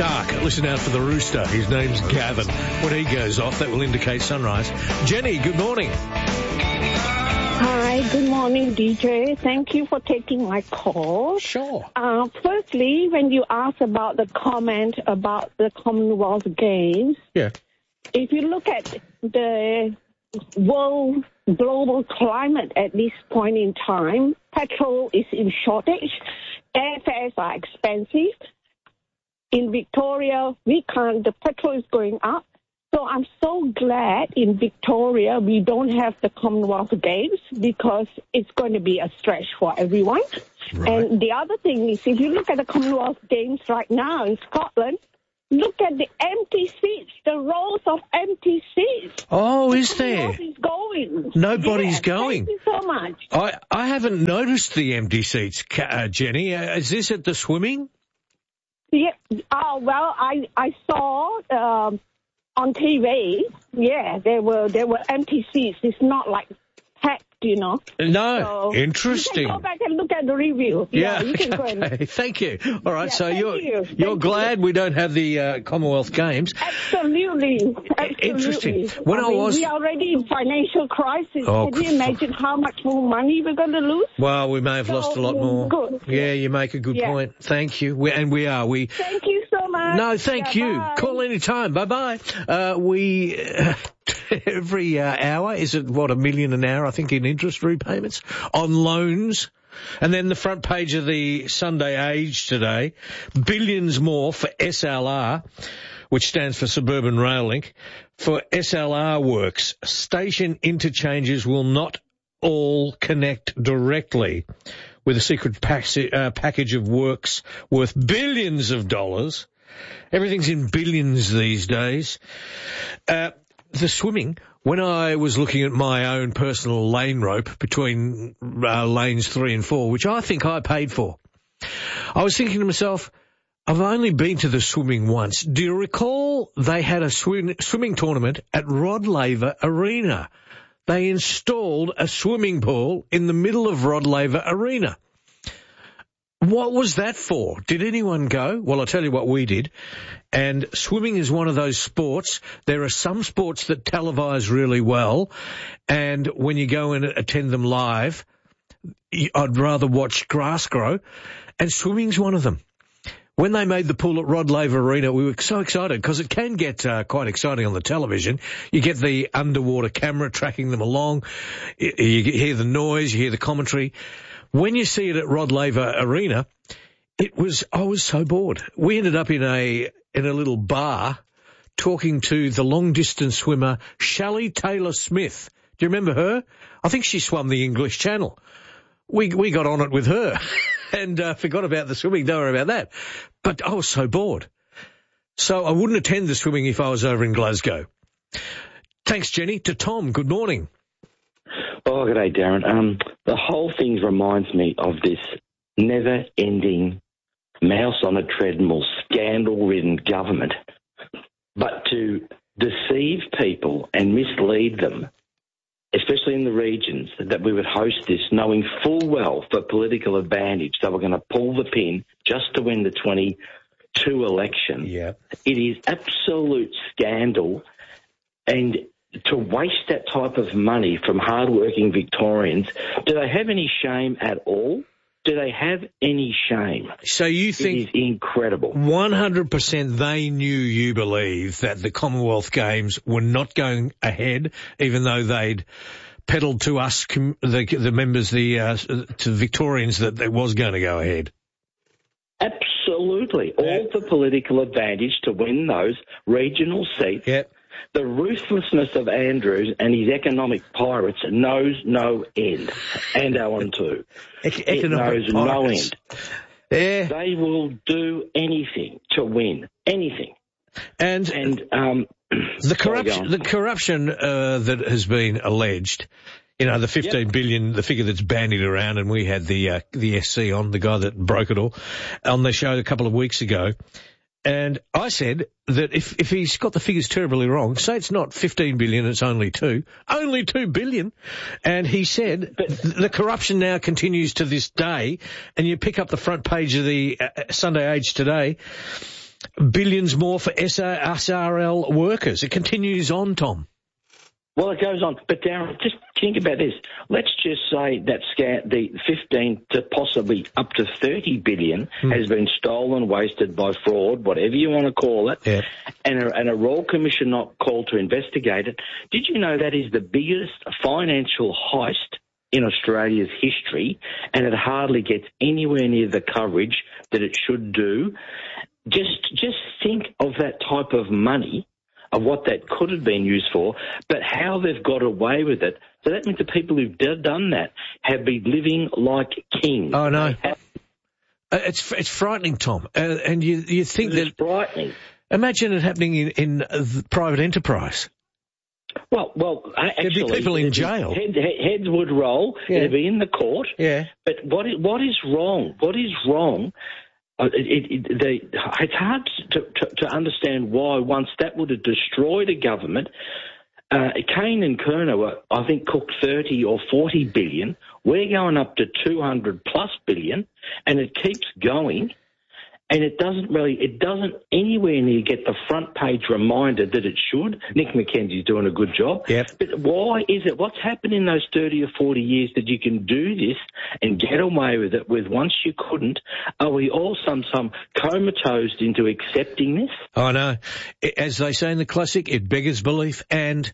dark. Listen out for the rooster. His name's Gavin. When he goes off, that will indicate sunrise. Jenny, good morning. Hi, good morning, DJ. Thank you for taking my call. Sure. Firstly, when you asked about the comment about the Commonwealth Games, Yeah. if you look at the world global climate at this point in time, petrol is in shortage, airfares are expensive. In Victoria, the petrol is going up. So I'm so glad in Victoria we don't have the Commonwealth Games because it's going to be a stretch for everyone. Right. And the other thing is, if you look at the Commonwealth Games right now in Scotland, look at the empty seats, the rows of empty seats. Oh, is there? Nobody's going. Nobody's going. Thank you so much. I haven't noticed the empty seats, Jenny. Is this at the swimming? Yeah. Oh, well, I saw on TV, there were empty seats. It's not like packed, you know. No, So interesting. You can go back and look at the review. Yeah, you can go and... okay. Thank you. All right, Yeah, so thank you're glad we don't have the Commonwealth Games. Absolutely. Interesting. When I was... We are already in financial crisis. Oh, Can you imagine how much more money we're going to lose? Well, we may have lost a lot more. Good. Yeah, you make a good point. Thank you. We are. Thank you so much. No, thank you. Bye. Call any time. Bye-bye. Every hour, is it, $1 million an hour, I think, in interest repayments on loans? And then the front page of the Sunday Age today, billions more for SLR, which stands for Suburban Rail Link. For SLR works, station interchanges will not all connect directly, with a secret package of works worth billions of dollars. Everything's in billions these days. The swimming, when I was looking at my own personal lane rope between lanes 3 and 4, which I think I paid for, I was thinking to myself, I've only been to the swimming once. Do you recall they had a swimming tournament at Rod Laver Arena? They installed a swimming pool in the middle of Rod Laver Arena. What was that for? Did anyone go? Well, I'll tell you what we did. And swimming is one of those sports. There are some sports that televise really well, and when you go and attend them live, I'd rather watch grass grow, and swimming's one of them. When they made the pool at Rod Laver Arena, we were so excited because it can get quite exciting on the television. You get the underwater camera tracking them along. You hear the noise, you hear the commentary. When you see it at Rod Laver Arena, I was so bored. We ended up in a little bar talking to the long-distance swimmer Shelley Taylor-Smith. Do you remember her? I think she swam the English Channel. We got on it with her and forgot about the swimming. Don't worry about that. But I was so bored. So I wouldn't attend the swimming if I was over in Glasgow. Thanks, Jenny. To Tom, good morning. Oh, good day, Darren. The whole thing reminds me of this never-ending mouse on a treadmill, scandal-ridden government. But to deceive people and mislead them, especially in the regions, that we would host this, knowing full well for political advantage that we're going to pull the pin just to win the 22 election. Yeah. It is absolute scandal, and to waste that type of money from hard-working Victorians, do they have any shame at all? Do they have any shame? So you think... It is incredible. 100% they knew, you believe, that the Commonwealth Games were not going ahead, even though they'd peddled to us, the members, to Victorians, that it was going to go ahead? Absolutely. All for political advantage to win those regional seats. Yep. The ruthlessness of Andrews and his economic pirates knows no end. And Alan too. It knows no end. Yeah. They will do anything to win. Anything. And the corruption that has been alleged, the 15 billion, the figure that's bandied around, and we had the SC on, the guy that broke it all, on the show a couple of weeks ago. And I said that if he's got the figures terribly wrong, say it's not 15 billion, it's only 2 billion. And he said the corruption now continues to this day, and you pick up the front page of the Sunday Age today, billions more for SRL workers. It continues on, Tom. Well, it goes on. But, Darren, just think about this. Let's just say that the 15 to possibly up to 30 billion has been stolen, wasted by fraud, whatever you want to call it, and a Royal Commission not called to investigate it. Did you know that is the biggest financial heist in Australia's history, and it hardly gets anywhere near the coverage that it should do? Just think of that type of money, of what that could have been used for, but how they've got away with it. So that means the people who've done that have been living like kings. Oh, no. It's frightening, Tom. And you think that... It's frightening. Imagine it happening in private enterprise. Well, actually... There'd be people in jail. Heads would roll. Yeah. It'd be in the court. Yeah. But what is wrong? What is wrong... It's hard to understand why, once that would have destroyed a government, Kane and Kerner were, I think, cooked 30 or 40 billion. We're going up to 200 plus billion, and it keeps going. And it doesn't anywhere near get the front page reminder that it should. Nick McKenzie's doing a good job. Yep. But why is it? What's happened in those 30 or 40 years that you can do this and get away with it with once you couldn't? Are we all some comatose into accepting this? Oh, no. As they say in the classic, it beggars belief. And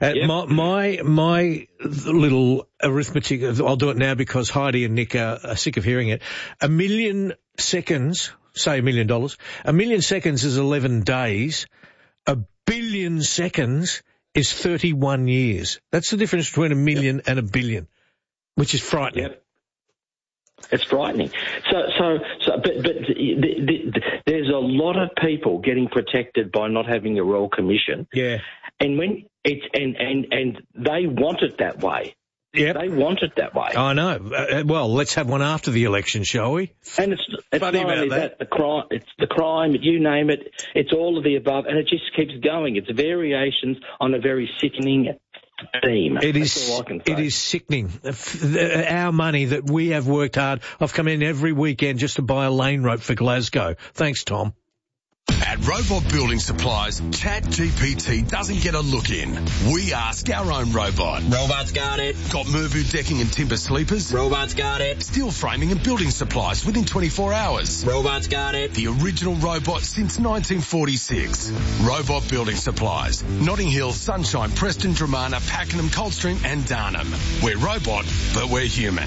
my little arithmetic, I'll do it now because Heidi and Nick are sick of hearing it. 1 million seconds... Say $1 million. 1 million seconds is 11 days. 1 billion seconds is 31 years. That's the difference between 1 million and 1 billion, which is frightening. Yep. It's frightening. But there's a lot of people getting protected by not having a Royal Commission. Yeah. And when it's and they want it that way. Yep. They want it that way. I know. Well, let's have one after the election, shall we? And it's not only that, it's the crime, you name it, it's all of the above, and it just keeps going. It's variations on a very sickening theme. That's all I can say. It is sickening. Our money that we have worked hard. I've come in every weekend just to buy a lane rope for Glasgow. Thanks, Tom. At Robot Building Supplies, ChatGPT doesn't get a look in. We ask our own robot. Robot's got it. Got Mervu decking and timber sleepers? Robot's got it. Steel framing and building supplies within 24 hours? Robot's got it. The original robot since 1946. Robot Building Supplies. Notting Hill, Sunshine, Preston, Dramana, Pakenham, Coldstream and Darnham. We're robot, but we're human.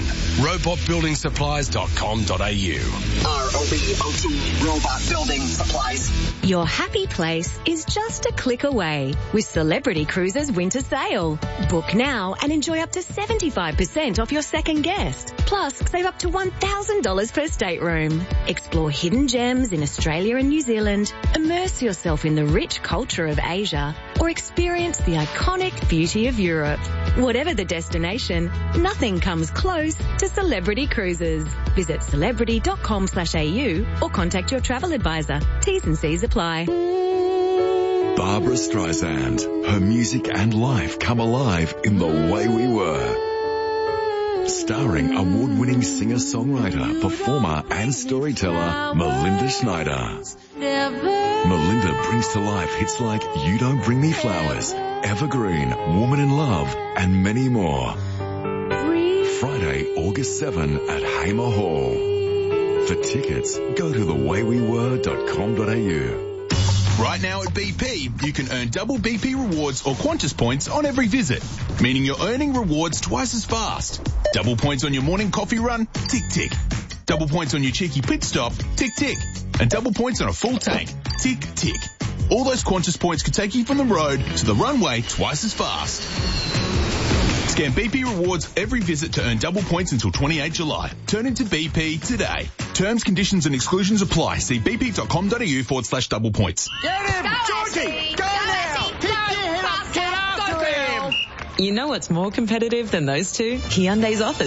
robotbuildingsupplies.com.au. ROBOT Robot Building Supplies. Your happy place is just a click away with Celebrity Cruises Winter Sale. Book now and enjoy up to 75% off your second guest. Plus, save up to $1,000 per stateroom. Explore hidden gems in Australia and New Zealand, immerse yourself in the rich culture of Asia, or experience the iconic beauty of Europe. Whatever the destination, nothing comes close to Celebrity Cruises. Visit celebrity.com/au or contact your travel advisor. T's and C's apply. Barbra Streisand. Her music and life come alive in The Way We Were. Starring award-winning singer-songwriter, performer and storyteller Melinda Schneider. Melinda brings to life hits like You Don't Bring Me Flowers, Evergreen, Woman in Love, and many more. Friday, August 7 at Hamer Hall. For tickets, go to thewayWeWere.com.au. Right now at BP, you can earn double BP rewards or Qantas points on every visit, meaning you're earning rewards twice as fast. Double points on your morning coffee run, tick, tick. Double points on your cheeky pit stop, tick, tick. And double points on a full tank, tick, tick. All those Qantas points could take you from the road to the runway twice as fast. Scan BP rewards every visit to earn double points until 28 July. Turn into BP today. Terms, conditions and exclusions apply. See bp.com.au/double points. Get him! Georgie! Go now! Pick your head up! Get after him! You know what's more competitive than those two? Hyundai's offers.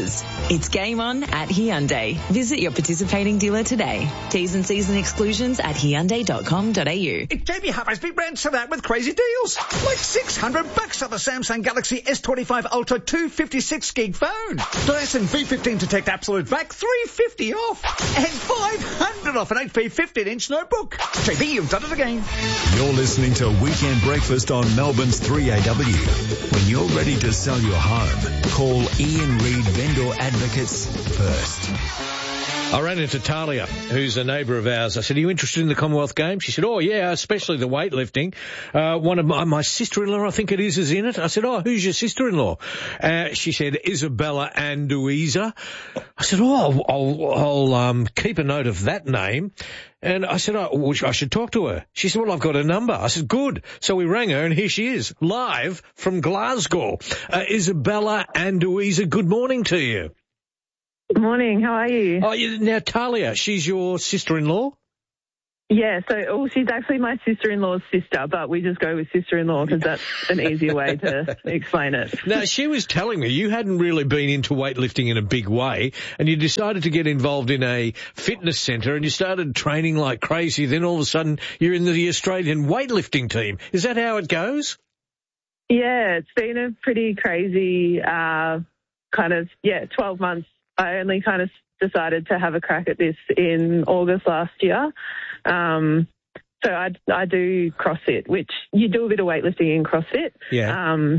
It's game on at Hyundai. Visit your participating dealer today. T's and C's and exclusions at Hyundai.com.au. It's Jamie Harper's Big Brand Summer with crazy deals. Like $600 on the Samsung Galaxy S25 Ultra 256 gig phone. Dyson V15 Detect Absolute back $350 off. And $500 off an HP 15-inch notebook. JB, you've done it again. You're listening to Weekend Breakfast on Melbourne's 3AW. When you're ready to sell your home, call Ian Reid Vendor Advocates first. I ran into Talia, who's a neighbour of ours. I said, are you interested in the Commonwealth Games? She said, oh, yeah, especially the weightlifting. One of my sister-in-law, I think it is in it. I said, oh, who's your sister-in-law? She said, Isabella Anduiza. I said, oh, I'll keep a note of that name. And I said, oh, well, I should talk to her. She said, well, I've got her number. I said, good. So we rang her, and here she is, live from Glasgow. Isabella Anduiza, good morning to you. Good morning. How are you? Oh, now, Talia, she's your sister-in-law? Yeah, she's actually my sister-in-law's sister, but we just go with sister-in-law because that's an easier way to explain it. Now, she was telling me you hadn't really been into weightlifting in a big way, and you decided to get involved in a fitness centre, and you started training like crazy. Then all of a sudden, you're in the Australian weightlifting team. Is that how it goes? Yeah, it's been a pretty crazy 12 months. I only kind of decided to have a crack at this in August last year. So I do CrossFit, which you do a bit of weightlifting in CrossFit. Yeah.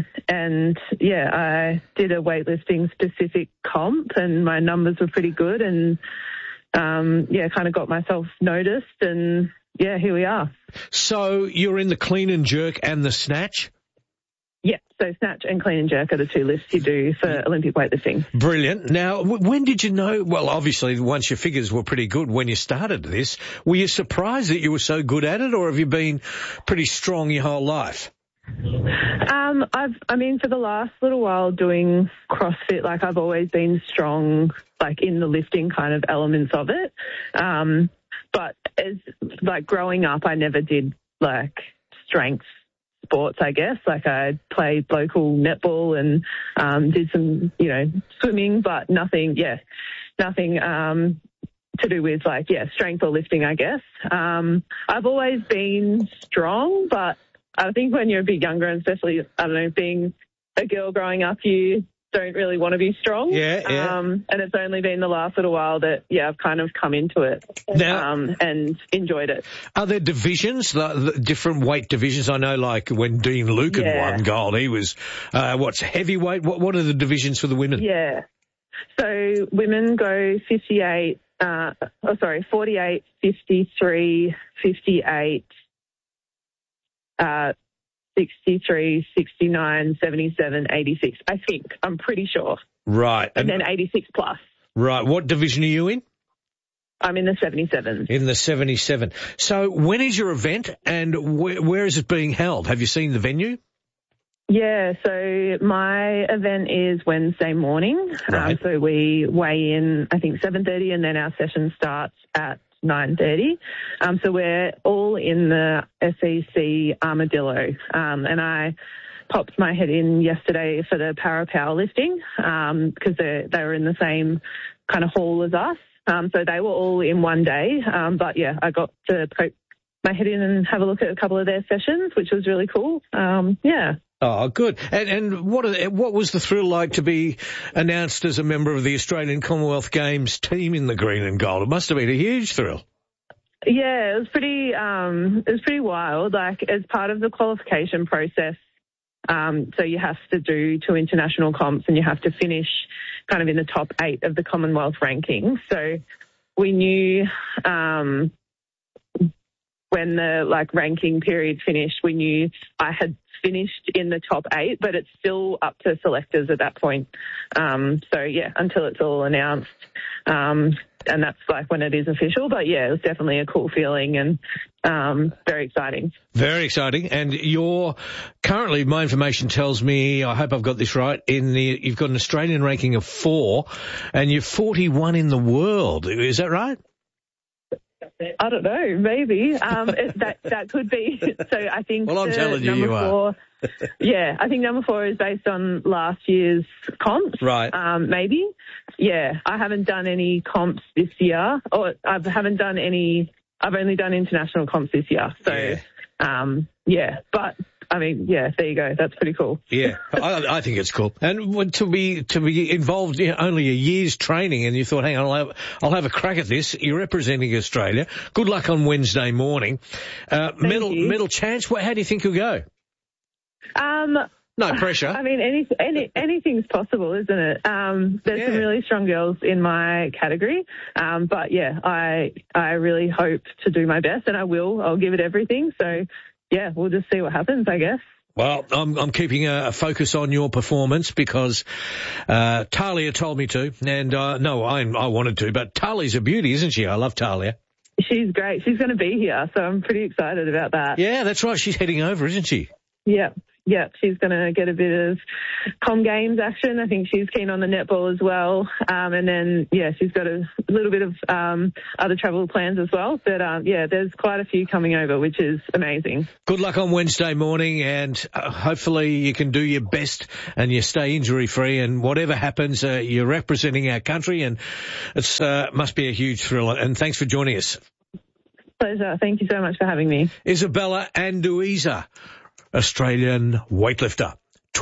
I did a weightlifting specific comp and my numbers were pretty good and, kind of got myself noticed and here we are. So you're in the clean and jerk and the snatch? Yeah, so snatch and clean and jerk are the two lifts you do for Olympic weightlifting. Brilliant. Now, when did you know, well, obviously, once your figures were pretty good when you started this, were you surprised that you were so good at it, or have you been pretty strong your whole life? For the last little while doing CrossFit, I've always been strong, in the lifting kind of elements of it. But as, growing up, I never did, strength sports, I guess. I played local netball and did some, swimming, but nothing to do with strength or lifting, I guess. I've always been strong, but I think when you're a bit younger, and especially, being a girl growing up, you don't really want to be strong. Yeah. And it's only been the last little while that, I've kind of come into it and enjoyed it. Are there divisions, the different weight divisions? I know, when Dean Lucan won gold, he was, heavyweight? What are the divisions for the women? Yeah. So women go 48, 53, 58, 63, 69, 77, 86, I think. I'm pretty sure. Right. And then 86 plus. Right. What division are you in? I'm in the 77. In the 77. So when is your event and where is it being held? Have you seen the venue? Yeah, so my event is Wednesday morning. Right. So we weigh in, I think, 7:30 and then our session starts at 9:30. So we're all in the SEC Armadillo. And I popped my head in yesterday for the para powerlifting because they were in the same kind of hall as us. So they were all in one day. But I got to poke my head in and have a look at a couple of their sessions, which was really cool. Oh, good. And what was the thrill like to be announced as a member of the Australian Commonwealth Games team in the green and gold? It must have been a huge thrill. Yeah, it was pretty wild. As part of the qualification process, so you have to do 2 international comps and you have to finish kind of in the top 8 of the Commonwealth rankings. So we knew, when the ranking period finished, we knew I had finished in the top 8, but it's still up to selectors at that point. Until it's all announced. And that's when it is official. But it was definitely a cool feeling and very exciting. Very exciting. And you're currently, my information tells me, I hope I've got this right, you've got an Australian ranking of 4 and you're 41 in the world. Is that right? I don't know, maybe. That could be. So I think. Well, I'm telling you, you are. Yeah, I think number 4 is based on last year's comps. Right. Maybe. Yeah, I haven't done any comps this year, or I've only done international comps this year. So, but. I mean, yeah, there you go. That's pretty cool. Yeah, I think it's cool. And to be involved in only a year's training, and you thought, hang on, I'll have a crack at this. You're representing Australia. Good luck on Wednesday morning. Medal chance. How do you think you'll go? No pressure. I mean, anything's possible, isn't it? There's some really strong girls in my category. But yeah, I really hope to do my best, and I will. I'll give it everything. So. Yeah, we'll just see what happens, I guess. Well, I'm keeping a focus on your performance because Talia told me to, and I wanted to, but Talia's a beauty, isn't she? I love Talia. She's great. She's going to be here, so I'm pretty excited about that. Yeah, that's right. She's heading over, isn't she? Yeah, she's going to get a bit of Com Games action. I think she's keen on the netball as well. And then, she's got a little bit of other travel plans as well. But, there's quite a few coming over, which is amazing. Good luck on Wednesday morning, and hopefully you can do your best and you stay injury-free. And whatever happens, you're representing our country, and it must be a huge thrill. And thanks for joining us. Pleasure. Thank you so much for having me. Isabella Anduiza, Australian weightlifter.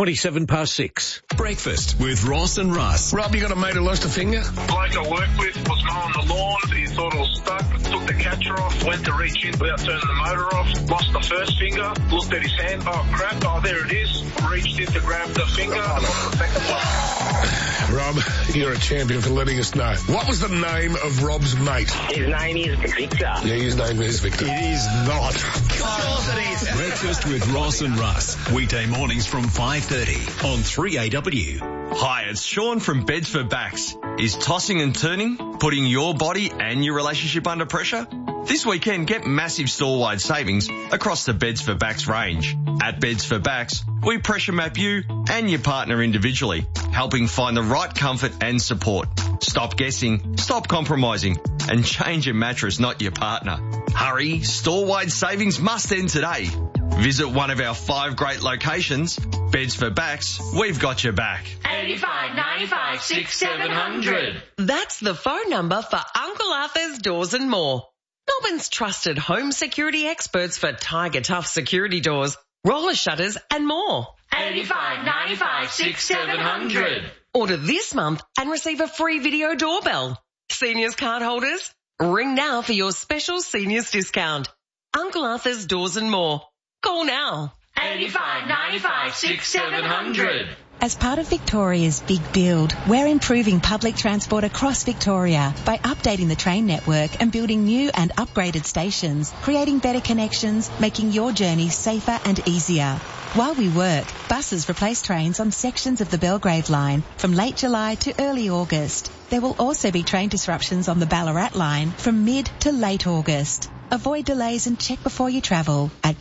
6:27. Breakfast with Ross and Russ. Rob, you got a mate who lost a finger? Bloke I worked with was mowing the lawn. He thought it was stuck, took the catcher off, went to reach in without turning the motor off, lost the first finger, looked at his hand, oh crap, there it is, reached in to grab the finger, and lost the second one. Rob, you're a champion for letting us know. What was the name of Rob's mate? His name is Victor. Yeah, his name is Victor. It is not. Of course it is. Breakfast with Ross and Russ. Weekday mornings from 5:30 on 3AW. Hi, it's Sean from Beds for Backs. Is tossing and turning putting your body and your relationship under pressure? This weekend, get massive store-wide savings across the Beds for Backs range. At Beds for Backs, we pressure map you and your partner individually, helping find the right comfort and support. Stop guessing, stop compromising, and change your mattress, not your partner. Hurry, store-wide savings must end today. Visit one of our 5 great locations. Beds for Backs, we've got your back. 85 95 6700. That's the phone number for Uncle Arthur's Doors and More. Melbourne's trusted home security experts for Tiger Tough security doors, roller shutters and more. 85 95 6700. Order this month and receive a free video doorbell. Seniors card holders, ring now for your special seniors discount. Uncle Arthur's Doors and More. Call now. 85 95 6700. As part of Victoria's Big Build, we're improving public transport across Victoria by updating the train network and building new and upgraded stations, creating better connections, making your journey safer and easier. While we work, buses replace trains on sections of the Belgrave line from late July to early August. There will also be train disruptions on the Ballarat line from mid to late August. Avoid delays and check before you travel at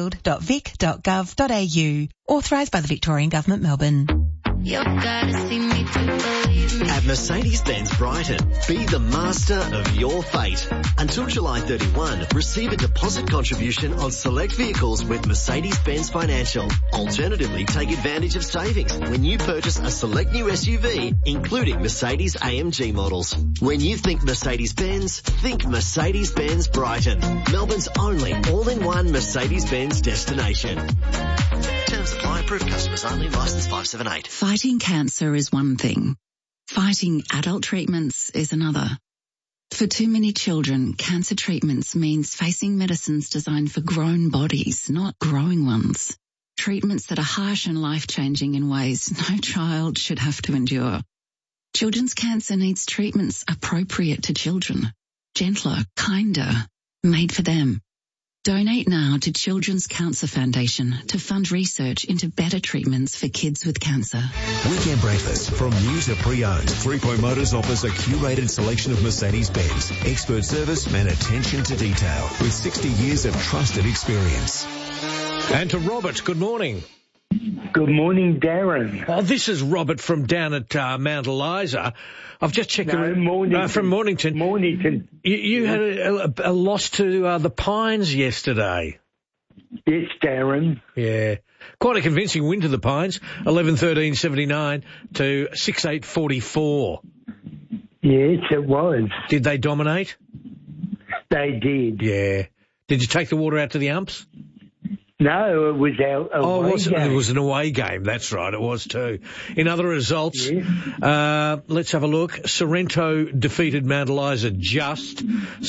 bigbuild.vic.gov.au. Authorised by the Victorian Government, Melbourne. You gotta see me to believe me. At Mercedes-Benz Brighton, be the master of your fate. Until July 31, receive a deposit contribution on select vehicles with Mercedes-Benz Financial. Alternatively, take advantage of savings when you purchase a select new SUV, including Mercedes AMG models. When you think Mercedes-Benz, think Mercedes-Benz Brighton. Melbourne's only all-in-one Mercedes-Benz destination. Terms apply. Approved customers only. Licence 578. Fighting cancer is one thing. Fighting adult treatments is another. For too many children, cancer treatments means facing medicines designed for grown bodies, not growing ones. Treatments that are harsh and life-changing in ways no child should have to endure. Children's cancer needs treatments appropriate to children. Gentler, kinder, made for them. Donate now to Children's Cancer Foundation to fund research into better treatments for kids with cancer. Weekend breakfast from new to pre-owned. 3 Point Motors offers a curated selection of Mercedes-Benz. Expert service and attention to detail with 60 years of trusted experience. And to Robert, good morning. Good morning, Darren. Oh, this is Robert from down at Mount Eliza. I've just checked. Mornington. From Mornington. Mornington. You had a loss to the Pines yesterday. Yes, Darren. Yeah. Quite a convincing win to the Pines, 11-13-79 to 6-8-44. Yes, it was. Did they dominate? They did. Yeah. Did you take the water out to the umps? No, it was our away game. It was an away game. That's right, it was too. In other results, yes. Let's have a look. Sorrento defeated Mount Eliza just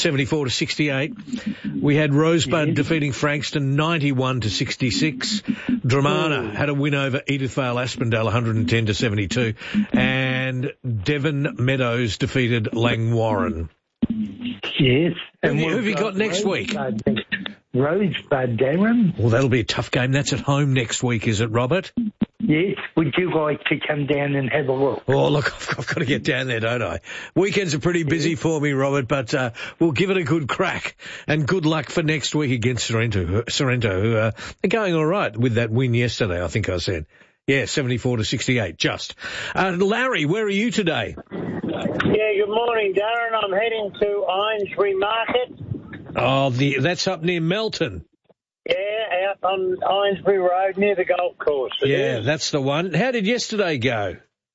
74-68. We had Rosebud defeating Frankston 91-66. Dramana had a win over Edithvale Aspendale 110-72. And Devon Meadows defeated Langwarrin. Yes. And who have you got next week? Rosebud, Darren. Well, that'll be a tough game. That's at home next week, is it, Robert? Yes. Would you like to come down and have a look? Oh, look, I've got to get down there, don't I? Weekends are pretty busy for me, Robert, but we'll give it a good crack. And good luck for next week against Sorrento, who are going all right with that win yesterday, I think I said. Yeah, 74-68, just. Larry, where are you today? Yeah, good morning, Darren. I'm heading to Ainsbury Market. Oh, that's up near Melton. Yeah, out on Ainsbury Road near the golf course. Yeah, that's the one. How did yesterday go?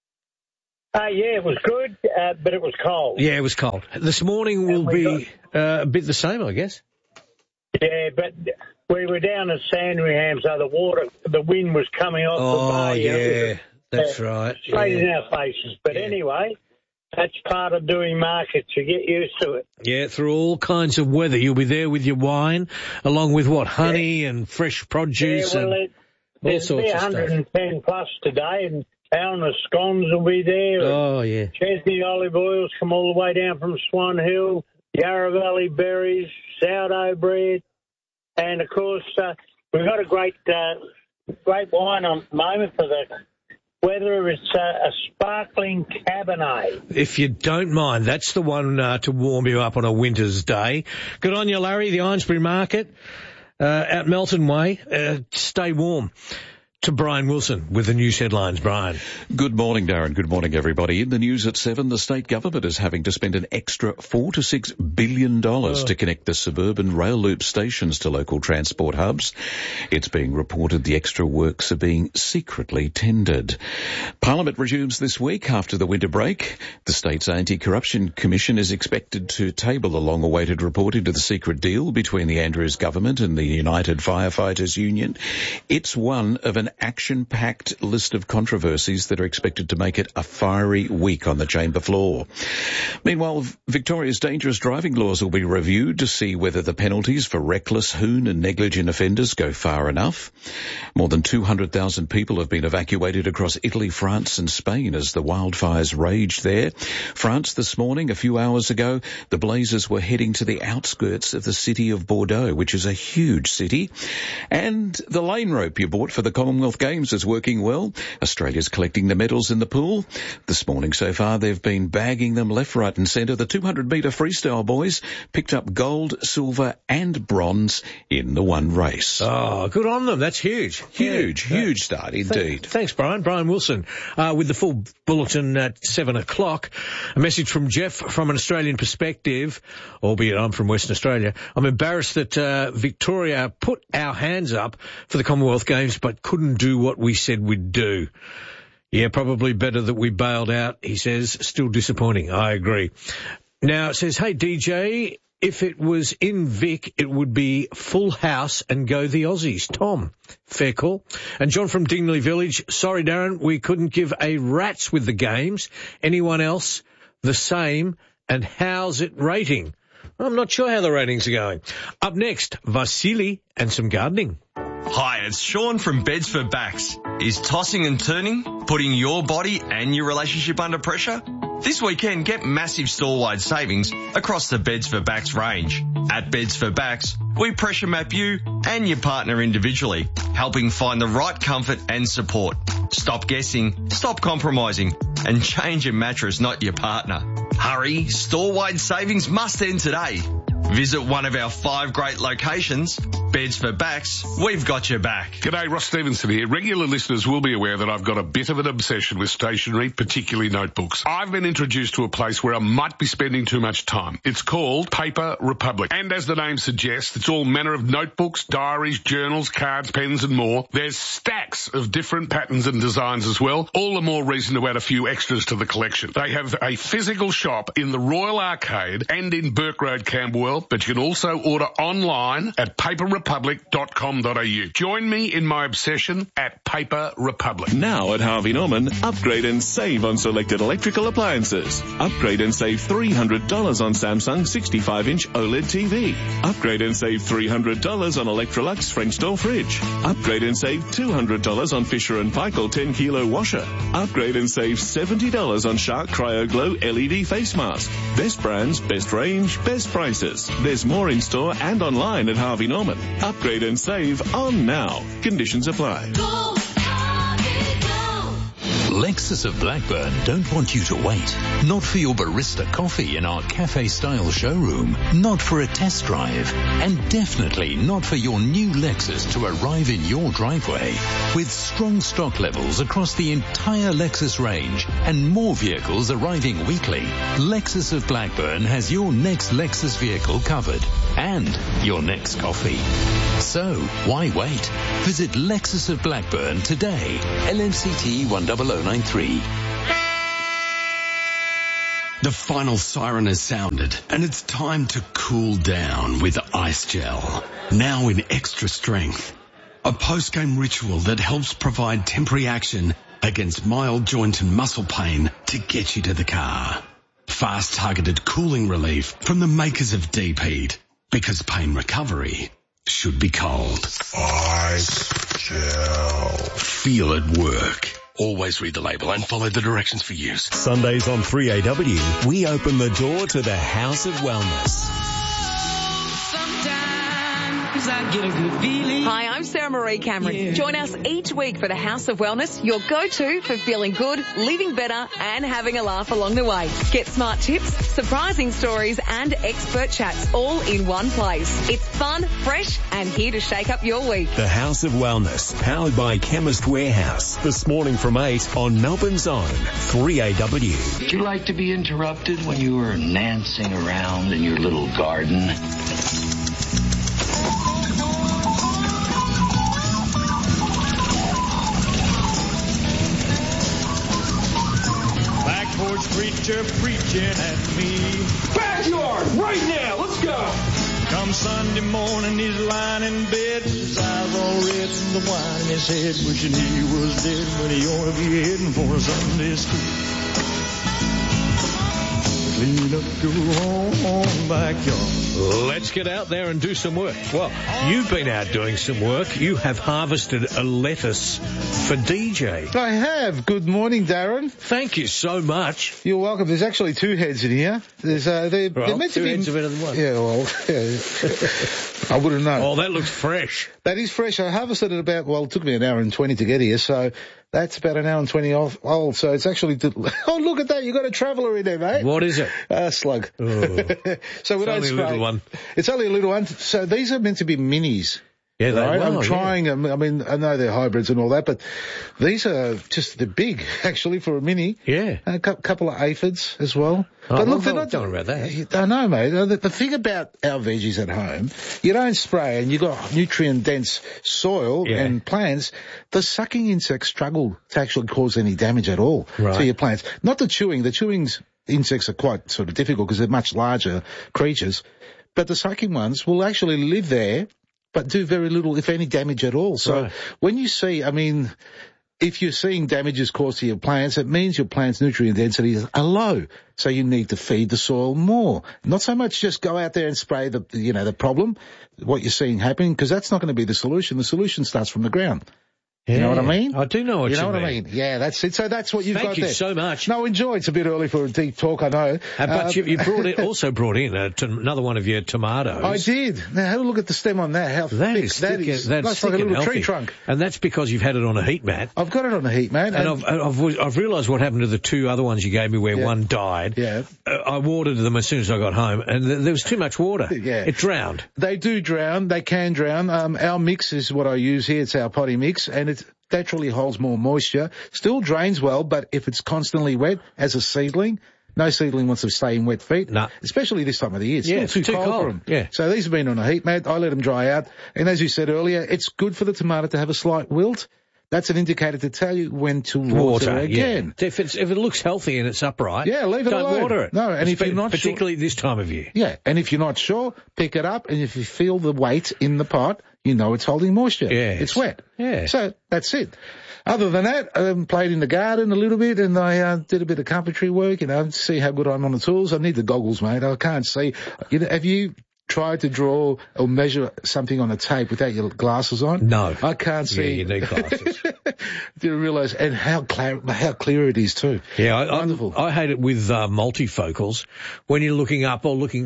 Yeah, it was good, but it was cold. Yeah, it was cold. This morning will be a bit the same, I guess. Yeah, but we were down at Sandringham, so the wind was coming off the bay. Oh, yeah, that's right. Straight in our faces. But anyway, that's part of doing markets. You get used to it. Yeah, through all kinds of weather. You'll be there with your wine, along with honey and fresh produce and all sorts of stuff. 110 plus today, and Alma scones will be there. Oh, yeah. Chesney olive oils come all the way down from Swan Hill, Yarra Valley berries, sourdough bread, and, of course, we've got a great wine on the moment for the weather. It's a sparkling Cabernet. If you don't mind, that's the one to warm you up on a winter's day. Good on you, Larry, the Ainsbury Market out Melton Way. Stay warm. To Brian Wilson with the news headlines. Brian. Good morning, Darren. Good morning, everybody. In the news at 7, the state government is having to spend an extra $4 to $6 billion to connect the suburban rail loop stations to local transport hubs. It's being reported the extra works are being secretly tendered. Parliament resumes this week after the winter break. The state's Anti-Corruption Commission is expected to table a long-awaited report into the secret deal between the Andrews government and the United Firefighters Union. It's one of an action-packed list of controversies that are expected to make it a fiery week on the chamber floor. Meanwhile, Victoria's dangerous driving laws will be reviewed to see whether the penalties for reckless, hoon and negligent offenders go far enough. More than 200,000 people have been evacuated across Italy, France and Spain as the wildfires rage there. France this morning, a few hours ago, the blazes were heading to the outskirts of the city of Bordeaux, which is a huge city. And the lane rope you bought for the Commonwealth Games is working well. Australia's collecting the medals in the pool. This morning so far they've been bagging them left, right and centre. The 200-metre freestyle boys picked up gold, silver and bronze in the one race. Oh, good on them. That's huge. Huge start indeed. Thanks, Brian. Brian Wilson with the full bulletin at 7 o'clock. A message from Jeff from an Australian perspective, albeit I'm from Western Australia. I'm embarrassed that Victoria put our hands up for the Commonwealth Games but couldn't do what we said we'd do. Yeah, probably better that we bailed out, he says. Still disappointing. I agree. Now it says, hey, DJ, if it was in Vic, it would be full house and go the Aussies. Tom, fair call. And John from Dingley Village, sorry, Darren, we couldn't give a rat's with the games. Anyone else the same? And how's it rating? I'm not sure how the ratings are going. Up next, Vasily and some gardening. Hi, it's Sean from Beds for Backs. Is tossing and turning putting your body and your relationship under pressure? This weekend, get massive store-wide savings across the Beds for Backs range. At Beds for Backs, we pressure map you and your partner individually, helping find the right comfort and support. Stop guessing, stop compromising, and change your mattress, not your partner. Hurry, store-wide savings must end today. Visit one of our 5 great locations Beds for Backs, we've got your back. G'day, Ross Stevenson here. Regular listeners will be aware that I've got a bit of an obsession with stationery, particularly notebooks. I've been introduced to a place where I might be spending too much time. It's called Paper Republic. And as the name suggests, it's all manner of notebooks, diaries, journals, cards, pens and more. There's stacks of different patterns and designs as well. All the more reason to add a few extras to the collection. They have a physical shop in the Royal Arcade and in Burke Road, Camberwell, but you can also order online at paperrepublic.com.au. Join me in my obsession at Paper Republic. Now at Harvey Norman, upgrade and save on selected electrical appliances. Upgrade and save $300 on Samsung 65-inch OLED TV. Upgrade and save $300 on Electrolux French door fridge. Upgrade and save $200 on Fisher & Paykel 10-kilo washer. Upgrade and save $70 on Shark Cryo Glow LED face mask. Best brands, best range, best prices. There's more in store and online at Harvey Norman. Upgrade and save on now. Conditions apply. Lexus of Blackburn don't want you to wait. Not for your barista coffee in our cafe-style showroom. Not for a test drive. And definitely not for your new Lexus to arrive in your driveway. With strong stock levels across the entire Lexus range and more vehicles arriving weekly, Lexus of Blackburn has your next Lexus vehicle covered. And your next coffee. So, why wait? Visit Lexus of Blackburn today. LMCT 10093. The final siren has sounded, and it's time to cool down with Ice Gel. Now in extra strength. A post-game ritual that helps provide temporary action against mild joint and muscle pain to get you to the car. Fast targeted cooling relief from the makers of Deep Heat. Because pain recovery should be cold. Ice Gel. Feel it work. Always read the label and follow the directions for use. Sundays on 3AW, we open the door to the House of Wellness. Hi, I'm Sarah Marie Cameron. Join us each week for the House of Wellness, your go-to for feeling good, living better, and having a laugh along the way. Get smart tips, surprising stories, and expert chats all in one place. It's fun, fresh, and here to shake up your week. The House of Wellness, powered by Chemist Warehouse. This morning from 8 on Melbourne's own 3AW. Would you like to be interrupted when you were nancing around in your little garden? Preacher preaching at me. Backyard, right now, let's go. Come Sunday morning, he's lying in bed, his eyes all red from the wine in his head, wishing he was dead when he ought to be heading for a Sunday school. Clean up your own backyard. Let's get out there and do some work. Well, you've been out doing some work. You have harvested a lettuce for DJ. I have. Good morning, Darren. Thank you so much. You're welcome. There's actually two heads in here. There's they're meant to be. Two heads are better than one. Yeah, well, yeah. I wouldn't know. Oh, that looks fresh. That is fresh. I harvested it about, well, it took me an hour and 20 to get here, so that's about an hour and 20 old. So it's actually, oh, look at that. You got a traveller in there, mate. What is it? Slug. Oh. So we don't only spray. A little one. It's only a little one. So these are meant to be minis. Yeah, they right? are. I'm trying them. I mean, I know they're hybrids and all that, but these are they're big, actually, for a mini. Yeah. A couple of aphids as well. Oh, but look, they're not talking about that. I know, mate. The thing about our veggies at home, you don't spray and you've got nutrient-dense soil and plants. The sucking insects struggle to actually cause any damage at all to your plants. Not the chewing. The chewing's insects are quite sort of difficult because they're much larger creatures. But the sucking ones will actually live there but do very little, if any, damage at all. So when you see, I mean, if you're seeing damages caused to your plants, it means your plant's nutrient densities are low. So you need to feed the soil more. Not so much just go out there and spray the problem, what you're seeing happening, because that's not going to be the solution. The solution starts from the ground. You know what I mean? I do know what you mean. You know what I mean? Yeah, that's it. So that's what you've got there. Thank you so much. No, enjoy. It's a bit early for a deep talk, I know. But you also brought in another one of your tomatoes. I did. Now, have a look at the stem on that. How thick that is. That's like a little tree trunk. And that's because you've had it on a heat mat. I've got it on a heat mat. And I've realised what happened to the two other ones you gave me where one died. Yeah. I watered them as soon as I got home, and there was too much water. Yeah. It drowned. They do drown. They can drown. Our mix is what I use here. It's our potty mix, and it naturally holds more moisture. Still drains well, but if it's constantly wet as a seedling, no seedling wants to stay in wet feet. No. Especially this time of the year. It's too cold for them. Yeah. So these have been on a heat mat. I let them dry out. And as you said earlier, it's good for the tomato to have a slight wilt. That's an indicator to tell you when to water again. Yeah. If it looks healthy and it's upright, leave it alone. Don't water it. No, and if you're not particularly this time of year. Yeah, and if you're not sure, pick it up, and if you feel the weight in the pot, you know it's holding moisture. Yeah. It's wet. Yeah. So that's it. Other than that, I played in the garden a little bit, and I did a bit of carpentry work, see how good I'm on the tools. I need the goggles, mate. I can't see. Have you tried to draw or measure something on a tape without your glasses on? No. I can't see. Yeah, you need glasses. Do you realise, and how clear it is too. Yeah, wonderful. I hate it with multifocals. When you're looking up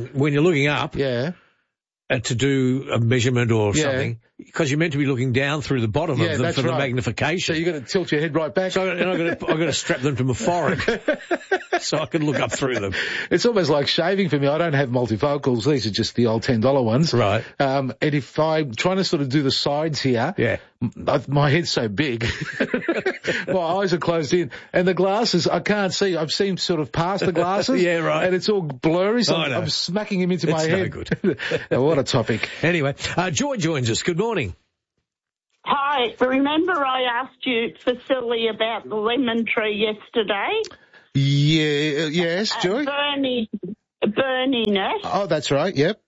Yeah. To do a measurement or something, because you're meant to be looking down through the bottom of them for the magnification. So you've got to tilt your head right back. So I've got to strap them to my forehead so I can look up through them. It's almost like shaving for me. I don't have multifocals. These are just the old $10 ones. Right. And if I'm trying to sort of do the sides here, my head's so big, my eyes are closed in, and the glasses I can't see. I've seen sort of past the glasses. Yeah, right. And it's all blurry, so I'm smacking him into my head. It's no good. What a topic. Anyway, Joy joins us. Good morning. Hi. Remember I asked you for silly about the lemon tree yesterday? Yeah. Yes, Joy? Burning it. Oh, that's right. Yep.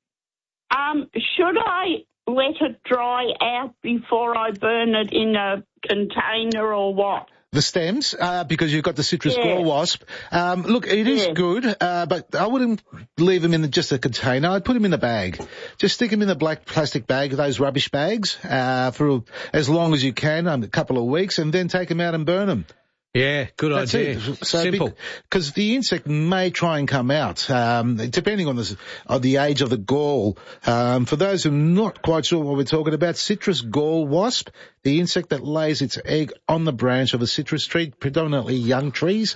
Should I let it dry out before I burn it in a container or what? The stems, because you've got the citrus gall wasp. Look, it is good, but I wouldn't leave them in just a container. I'd put them in a bag. Just stick them in a black plastic bag, those rubbish bags, for as long as you can, a couple of weeks, and then take them out and burn them. Yeah, good idea. So simple. Because the insect may try and come out, depending on the age of the gall. For those who are not quite sure what we're talking about, citrus gall wasp, the insect that lays its egg on the branch of a citrus tree, predominantly young trees.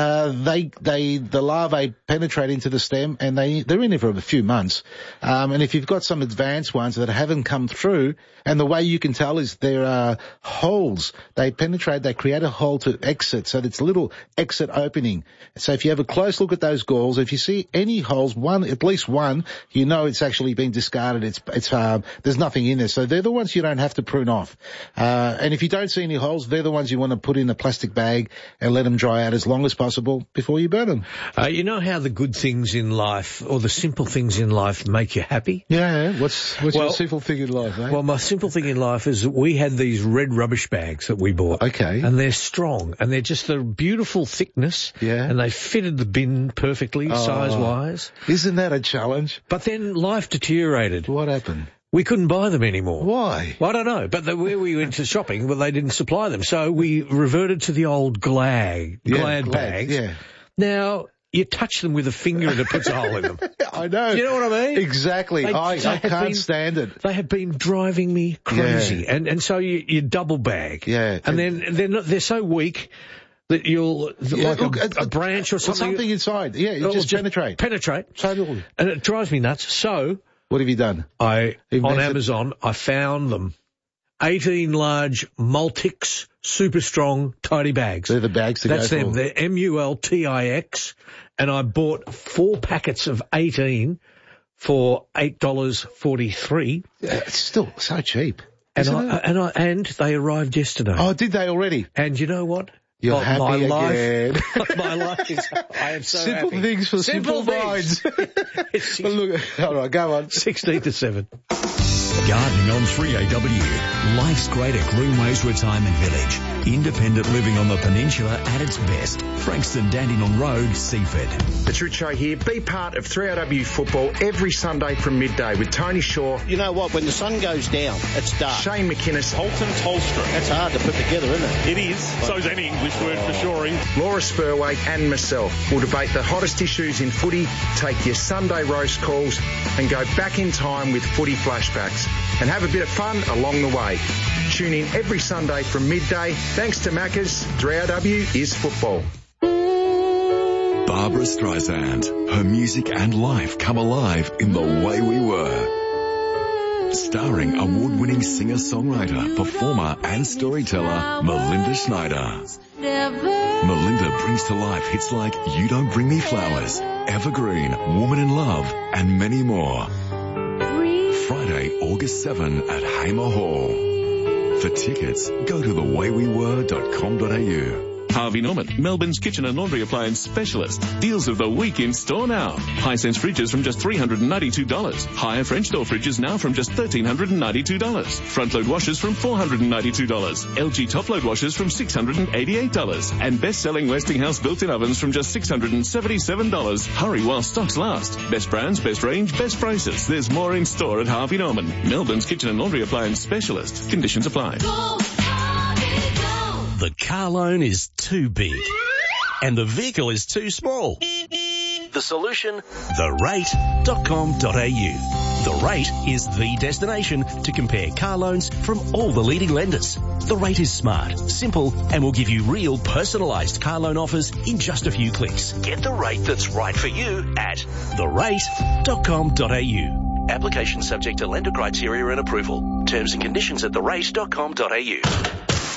The larvae penetrate into the stem, and they're in there for a few months. And if you've got some advanced ones that haven't come through, and the way you can tell is there are holes. They penetrate, they create a hole to exit, so it's a little exit opening. So if you have a close look at those galls, if you see any holes, at least one, you know it's actually been discarded. There's nothing in there. So they're the ones you don't have to prune off. And if you don't see any holes, they're the ones you want to put in a plastic bag and let them dry out as long as possible before you burn them. You know how the good things in life, or the simple things in life, make you happy? Yeah. What's your simple thing in life, eh? Well, my simple thing in life is that we had these red rubbish bags that we bought. Okay. And they're strong, and they're just a beautiful thickness. Yeah. And they fitted the bin perfectly, size-wise. Isn't that a challenge? But then life deteriorated. What happened? We couldn't buy them anymore. Why? Well, I don't know. But where we went to shopping, they didn't supply them. So we reverted to the old Glad bags. Yeah. Now, you touch them with a finger and it puts a hole in them. I know. Do you know what I mean? Exactly. I can't stand it. They have been driving me crazy. Yeah. And so you double bag. Yeah. And then they're so weak that you'll, a branch or something. Something inside. Yeah, it just penetrate. Totally. And it drives me nuts. So, what have you done? On Amazon, I found them. 18 large Multix Super Strong Tidy Bags. They're the bags to go for. That's them. They're MULTIX. And I bought 4 packets of 18 for $8.43. It's still so cheap. And they arrived yesterday. Oh, did they already? And you know what? You're happy my again. My life is, I am so simple happy. Things for simple minds. Well, look, all right, go on. 16 to 7. Gardening on 3AW. Life's great at Greenways Retirement Village. Independent living on the peninsula at its best. Frankston Dandenong Road, Seaford. Petruccio here. Be part of 3AW football every Sunday from midday with Tony Shaw. You know what? When the sun goes down, it's dark. Shane McInnes. Holton Tolstra. That's hard to put together, isn't it? It is. So's any English word for sure. Laura Spurway and myself will debate the hottest issues in footy, take your Sunday roast calls and go back in time with footy flashbacks and have a bit of fun along the way. Tune in every Sunday from midday. Thanks to Macca's, 3AW is football. Barbara Streisand. Her music and life come alive in The Way We Were. Starring award-winning singer-songwriter, performer and storyteller Melinda Schneider. Melinda brings to life hits like You Don't Bring Me Flowers, Evergreen, Woman in Love, and many more. Friday, August 7 at Hamer Hall. For tickets, go to thewayWeWere.com.au. Harvey Norman, Melbourne's kitchen and laundry appliance specialist. Deals of the week in store now. Hisense fridges from just $392. Higher French door fridges now from just $1,392. Front load washers from $492. LG top load washers from $688. And best-selling Westinghouse built-in ovens from just $677. Hurry while stocks last. Best brands, best range, best prices. There's more in store at Harvey Norman, Melbourne's kitchen and laundry appliance specialist. Conditions apply. The car loan is too big and the vehicle is too small. The solution? therate.com.au. The Rate is the destination to compare car loans from all the leading lenders. The Rate is smart, simple, and will give you real personalised car loan offers in just a few clicks. Get the rate that's right for you at therate.com.au. Application subject to lender criteria and approval. Terms and conditions at therate.com.au.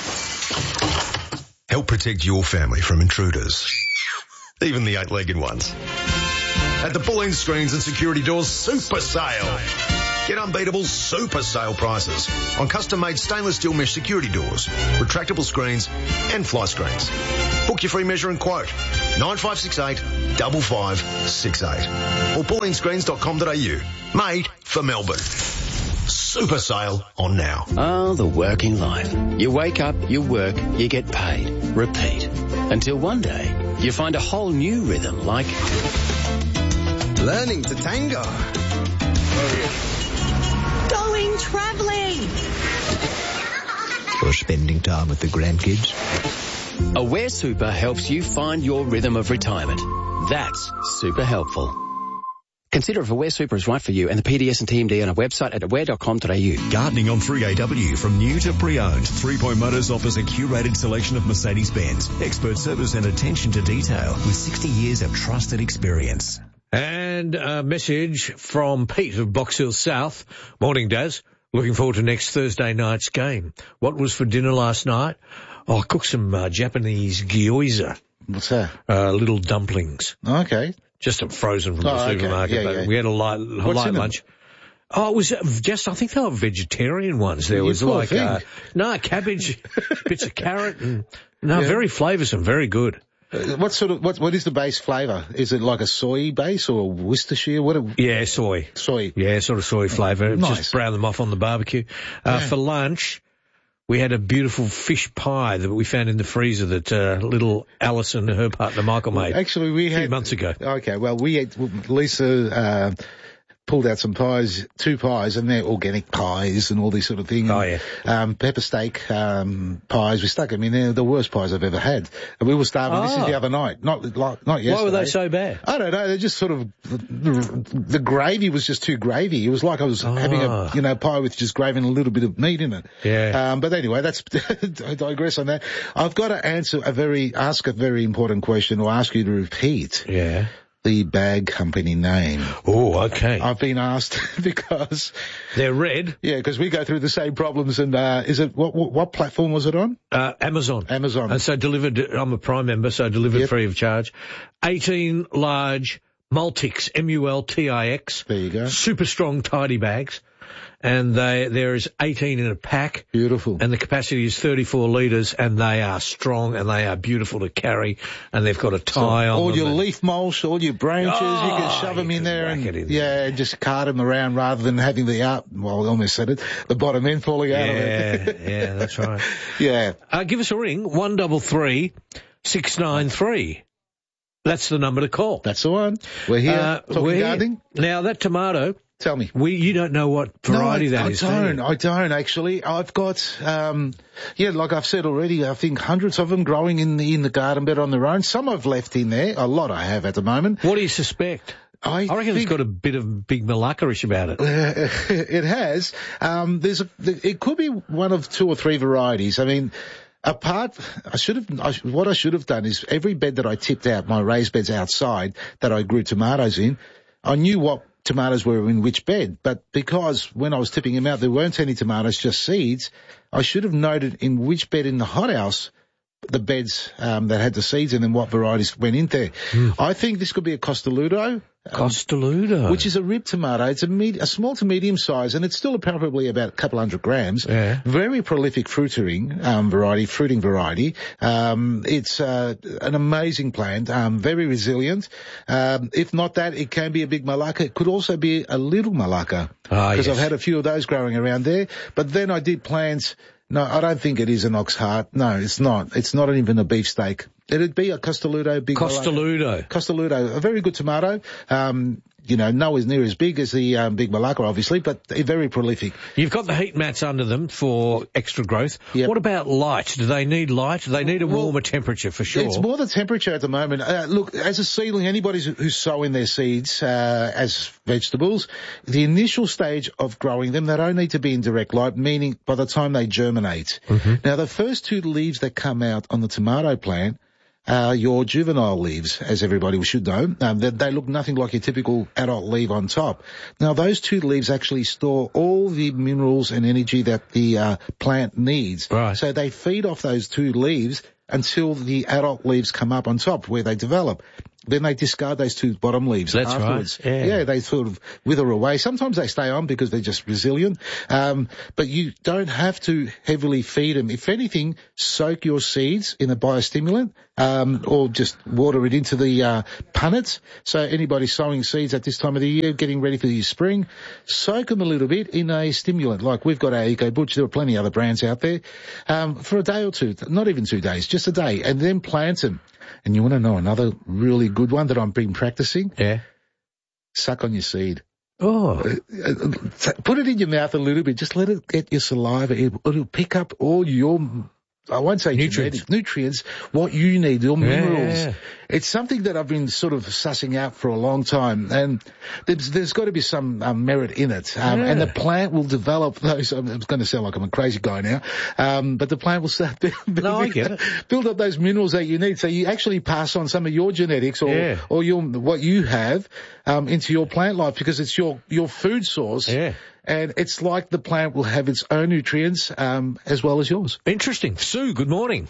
Help protect your family from intruders, even the 8-legged ones. At the Bulleen Screens and Security Doors Super Sale. Get unbeatable super sale prices on custom-made stainless steel mesh security doors, retractable screens and fly screens. Book your free measure and quote 9568 5568 or bulleenscreens.com.au. Made for Melbourne. Super sale on now. Oh, the working life. You wake up, you work, you get paid. Repeat. Until one day, you find a whole new rhythm like learning to tango. Going travelling. Or spending time with the grandkids. Aware Super helps you find your rhythm of retirement. That's super helpful. Consider if Aware Super is right for you and the PDS and TMD on our website at aware.com.au. Gardening on 3AW, from new to pre-owned. 3 Point Motors offers a curated selection of Mercedes-Benz. Expert service and attention to detail with 60 years of trusted experience. And a message from Pete of Box Hill South. Morning, Daz. Looking forward to next Thursday night's game. What was for dinner last night? Oh, I cooked some Japanese gyoza. What's that? Little dumplings. Okay. Just frozen from the supermarket. Yeah, but yeah. we had a light lunch. Oh, it was just, I think they were vegetarian ones. There was like, cabbage, bits of carrot and, very flavoursome, very good. What is the base flavour? Is it like a soy base or Worcestershire? Yeah, soy. Soy. Yeah, sort of soy flavour. Nice. Just brown them off on the barbecue. For lunch, we had a beautiful fish pie that we found in the freezer that little Alison and her partner Michael made. Actually, we had a few months ago. Okay, well, Lisa pulled out some pies, 2 pies, and they're organic pies and all these sort of things. Oh, yeah. Pepper steak pies. We stuck them in. They're the worst pies I've ever had. And we were starving. This is the other night, not yesterday. Why were they so bad? I don't know. They're just sort of the gravy was just too gravy. It was like I was having a pie with just gravy and a little bit of meat in it. Yeah. But anyway, that's I digress on that. I've got to ask a very important question, or ask you to repeat. Yeah. The bag company name. Oh, okay. I've been asked because they're red. Yeah, because we go through the same problems. And is it what platform was it on? Amazon. Amazon. And so delivered. I'm a Prime member, so delivered free of charge. 18 large Multix, MULTIX. There you go. Super strong tidy bags. and there is 18 in a pack. Beautiful. And the capacity is 34 litres, and they are strong and they are beautiful to carry, and they've got a tie on all them. Your leaf mulch, all your branches, you can shove them in there and just cart them around rather than having I almost said it, the bottom end falling out of it. Yeah, that's right. Yeah. Give us a ring, 133 693. That's the number to call. That's the one. We're here talking gardening. Now, that tomato... Tell me. You don't know what variety that is, do you? I don't, actually. I've got, like I've said already, I think hundreds of them growing in the garden bed on their own. Some I've left in there. A lot I have at the moment. What do you suspect? I reckon it's got a bit of big Malacca-ish about it. It has. It could be one of 2 or 3 varieties. I mean... what I should have done is every bed that I tipped out, my raised beds outside that I grew tomatoes in, I knew what tomatoes were in which bed, but because when I was tipping them out there weren't any tomatoes, just seeds, I should have noted in which bed in the hothouse the beds that had the seeds in and what varieties went in there. I think this could be a Costaludo. Which is a rib tomato. It's a small to medium size, and it's still probably about a couple 100 grams. Yeah. Very prolific fruiting variety. It's an amazing plant, very resilient. If not that, it can be a big Malacca. It could also be a little Malacca, because I've had a few of those growing around there. But then I did plant... No, I don't think it is an ox heart. No, it's not. It's not even a beefsteak. It'd be a Costaludo. Costaludo, a very good tomato. Nowhere near as big as the big Malacca, obviously, but very prolific. You've got the heat mats under them for extra growth. Yep. What about light? Do they need light? Do they need a warmer temperature for sure? It's more the temperature at the moment. Look, as a seedling, anybody who's sowing their seeds as vegetables, the initial stage of growing them, they don't need to be in direct light, meaning by the time they germinate. Mm-hmm. Now, the first 2 leaves that come out on the tomato plant your juvenile leaves, as everybody should know. They look nothing like your typical adult leaf on top. Now, those 2 leaves actually store all the minerals and energy that the plant needs. Right. So they feed off those 2 leaves until the adult leaves come up on top where they develop. Then they discard those 2 bottom leaves afterwards. Right. Yeah, they sort of wither away. Sometimes they stay on because they're just resilient. But you don't have to heavily feed them. If anything, soak your seeds in a biostimulant, or just water it into the punnets. So anybody sowing seeds at this time of the year, getting ready for your spring, soak them a little bit in a stimulant. Like we've got our EcoButch. There are plenty of other brands out there. For a day or 2, not even 2 days, just a day, and then plant them. And you want to know another really good one that I've been practicing? Yeah. Suck on your seed. Oh. Put it in your mouth a little bit. Just let it get your saliva. It'll pick up all your... I won't say nutrients, what you need, your minerals. Yeah. It's something that I've been sort of sussing out for a long time, and there's got to be some merit in it. And the plant will develop those. I'm going to sound like I'm a crazy guy now, but the plant will start build up those minerals that you need. So you actually pass on some of your genetics or what you have into your plant life, because it's your food source. Yeah. And it's like the plant will have its own nutrients as well as yours. Interesting. Sue, good morning.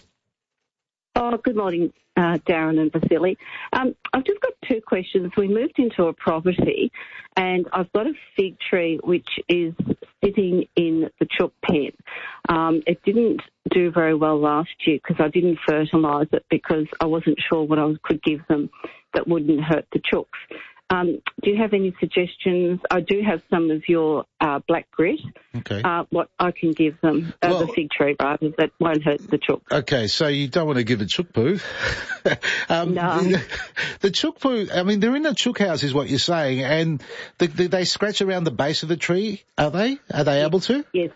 Oh, good morning, Darren and Vasily. I've just got 2 questions. We moved into a property and I've got a fig tree which is sitting in the chook pen. It didn't do very well last year because I didn't fertilise it because I wasn't sure what I could give them that wouldn't hurt the chooks. Do you have any suggestions? I do have some of your black grit. Okay. What I can give them, the fig tree, rather, that won't hurt the chook. Okay, so you don't want to give it chook poo. No. The chook poo, I mean, they're in a chook house is what you're saying, and they scratch around the base of the tree, are they? Are they able to? Yes.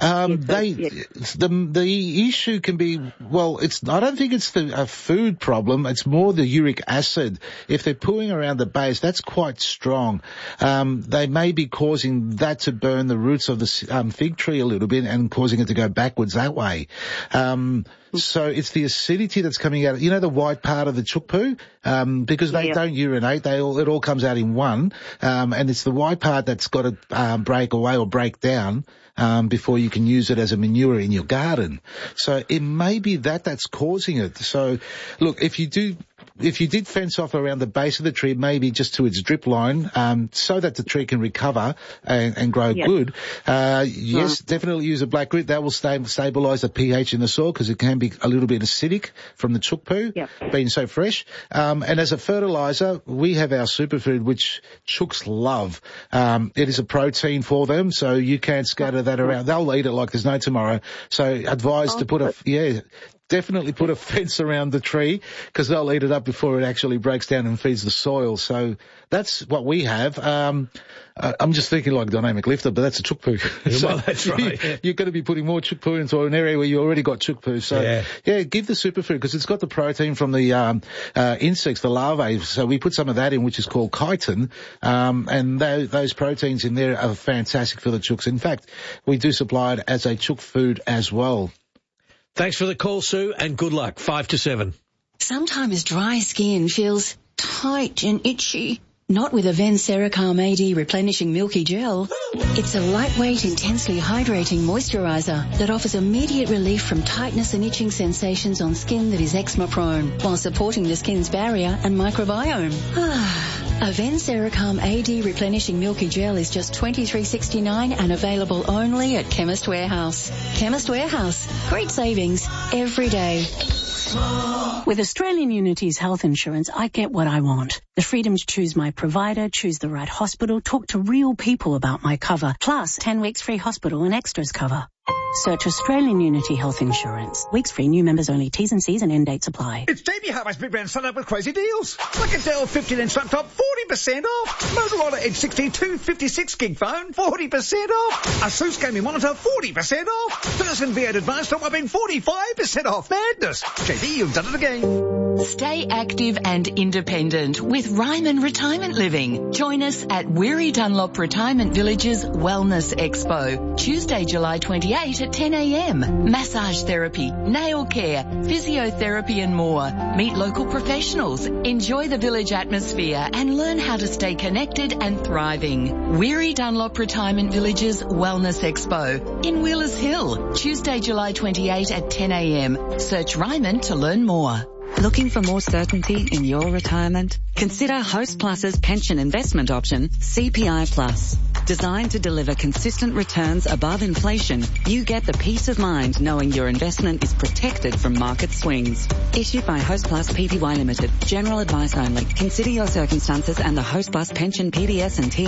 The issue can be, I don't think it's a food problem. It's more the uric acid. If they're pooing around the base, that's quite strong. They may be causing that to burn the roots of the fig tree a little bit and causing it to go backwards that way. So it's the acidity that's coming out. You know the white part of the chook poo? Because they don't urinate. It all comes out in one. And it's the white part that's got to break away or break down before you can use it as a manure in your garden. So it may be that's causing it. So look, if you do if you did fence off around the base of the tree, maybe just to its drip line, so that the tree can recover and grow good, yes, definitely use a black grit. That will stabilise the pH in the soil because it can be a little bit acidic from the chook poo being so fresh. And as a fertiliser, we have our superfood, which chooks love. It is a protein for them, so you can't scatter that around. They'll eat it like there's no tomorrow. So advise to put definitely put a fence around the tree because they'll eat it up before it actually breaks down and feeds the soil. So that's what we have. I'm just thinking like dynamic lifter, but that's a chook poo. Well, that's right. You're going to be putting more chook poo into an area where you already got chook poo. So give the superfood because it's got the protein from the insects, the larvae. So we put some of that in, which is called chitin, and those proteins in there are fantastic for the chooks. In fact, we do supply it as a chook food as well. Thanks for the call, Sue, and good luck. 5 to 7. Sometimes dry skin feels tight and itchy. Not with Aven Sericalm AD Replenishing Milky Gel. It's a lightweight, intensely hydrating moisturiser that offers immediate relief from tightness and itching sensations on skin that is eczema prone, while supporting the skin's barrier and microbiome. Aven Sericalm AD Replenishing Milky Gel is just $23.69 and available only at Chemist Warehouse. Chemist Warehouse. Great savings every day. With Australian Unity's health insurance, I get what I want. The freedom to choose my provider, choose the right hospital, talk to real people about my cover, plus 10 weeks free hospital and extras cover. Search Australian Unity Health Insurance. Weeks free, new members only. T's and C's and end dates apply. It's JB Hi-Fi's Big Brand Sun Up with crazy deals. Like a Dell 15-inch laptop, 40% off. Motorola Edge 60 256 gig phone, 40% off. Asus gaming monitor, 40% off. Pearson V8 Advanced top up in 45% off. Madness. JB, you've done it again. Stay active and independent with Ryman Retirement Living. Join us at Weary Dunlop Retirement Village's Wellness Expo, Tuesday, July 28 at 10 a.m. Massage therapy, nail care, physiotherapy and more. Meet local professionals, enjoy the village atmosphere and learn how to stay connected and thriving. Weary Dunlop Retirement Village's Wellness Expo in Wheelers Hill, Tuesday, July 28 at 10 a.m. Search Ryman to learn more. Looking for more certainty in your retirement? Consider Host Plus's pension investment option, CPI Plus. Designed to deliver consistent returns above inflation, you get the peace of mind knowing your investment is protected from market swings. Issued by Host Plus Pty Limited. General advice only. Consider your circumstances and the Host Plus pension PDS and T